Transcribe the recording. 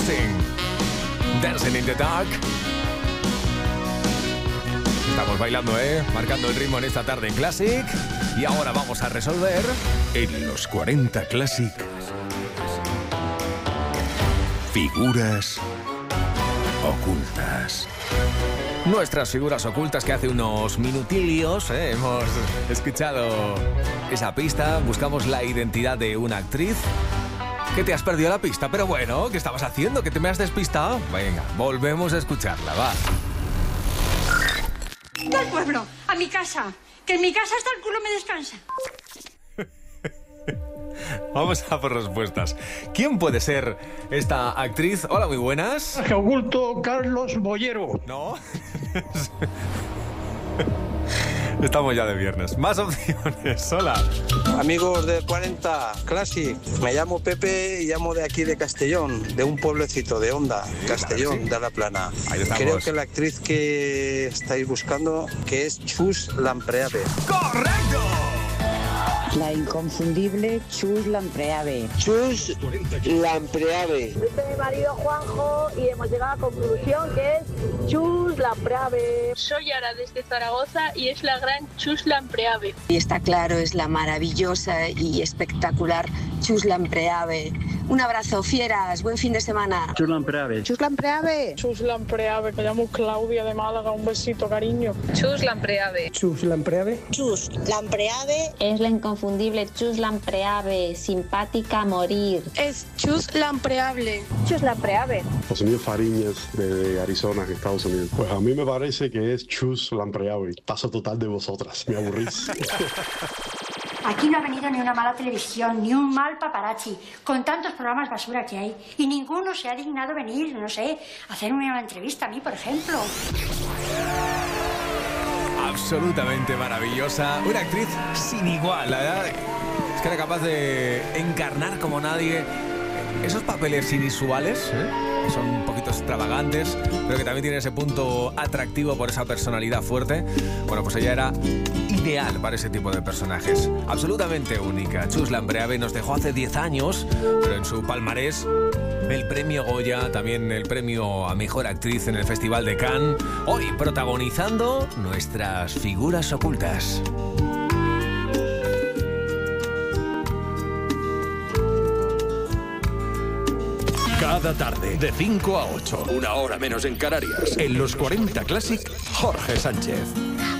Austin. Dancing in the Dark. Estamos bailando, marcando el ritmo en esta tarde en Classic. Y ahora vamos a resolver en los 40 Classic figuras ocultas. Nuestras figuras ocultas que hace unos minutillos hemos escuchado esa pista. Buscamos la identidad de una actriz. ¿Que te has perdido la pista? Pero bueno, ¿qué estabas haciendo? ¿Que te me has despistado? Venga, volvemos a escucharla, va. Del pueblo, a mi casa. Que en mi casa hasta el culo me descansa. Vamos a por respuestas. ¿Quién puede ser esta actriz? Hola, muy buenas. Oculto Carlos Bollero. ¿No? Estamos ya de viernes. Más opciones. Hola. Amigos de 40 Classic, me llamo Pepe y llamo de aquí de Castellón, de un pueblecito de Onda, Castellón de la Plana. Ahí estamos. Creo que la actriz que estáis buscando, que es Chus Lampreave. ¡Correcto! La inconfundible Chus Lampreave. Chus Lampreave. Soy mi marido Juanjo y hemos llegado a la conclusión que es Chus Lampreave. Soy Yara desde Zaragoza y es la gran Chus Lampreave. Y está claro, es la maravillosa y espectacular Chus Lampreave. Un abrazo, fieras, buen fin de semana. Chus Lampreave. Chus Lampreave. Chus Lampreave, me llamo Claudia de Málaga, un besito, cariño. Chus Lampreave. Chus Lampreave. Chus Lampreave. Es la inconfundible Chus Lampreave, simpática a morir. Es Chus Lampreave. Chus Lampreave. José Miguel Fariñas, de Arizona, Estados Unidos. Pues a mí me parece que es Chus Lampreave. Paso total de vosotras, me aburrís. Aquí no ha venido ni una mala televisión, ni un mal paparazzi, con tantos programas basura que hay. Y ninguno se ha dignado venir, no sé, a hacerme una entrevista a mí, por ejemplo. Absolutamente maravillosa. Una actriz sin igual, la verdad. Es que era capaz de encarnar como nadie esos papeles inusuales, que son un poquito extravagantes, pero que también tienen ese punto atractivo por esa personalidad fuerte. Bueno, pues ella era ideal para ese tipo de personajes. Absolutamente única. Chus Lampreave nos dejó hace 10 años, pero en su palmarés el premio Goya, también el premio a Mejor Actriz en el Festival de Cannes. Hoy protagonizando nuestras figuras ocultas. Cada tarde, de 5 a 8, una hora menos en Canarias, en los 40 Classic, Jorge Sánchez.